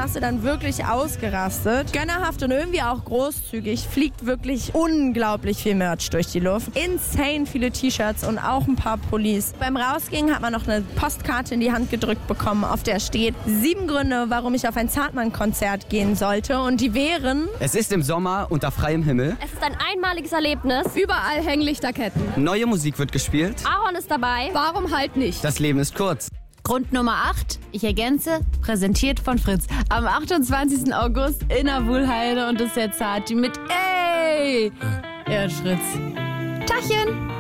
Straße dann wirklich ausgerastet. Gönnerhaft und irgendwie auch großzügig. Fliegt wirklich unglaublich viel Merch durch die Luft. Insane viele T-Shirts und auch ein paar Pullis. Beim Rausgehen hat man noch eine Postkarte in die Hand gedrückt bekommen, auf der steht 7 Gründe, warum ich auf ein Zartmann-Konzert gehen sollte. Und die wären: Es ist im Sommer unter freiem Himmel. Es ist ein einmaliges Erlebnis. Überall hängen Lichterketten. Neue Musik wird gespielt. Aaron ist dabei. Warum halt nicht? Das Leben ist kurz. Grund Nummer 8, ich ergänze, präsentiert von Fritz. Am 28. August in der Wuhlheide und das ist jetzt Zart mit Ey! Ja, Fritz. Tachchen!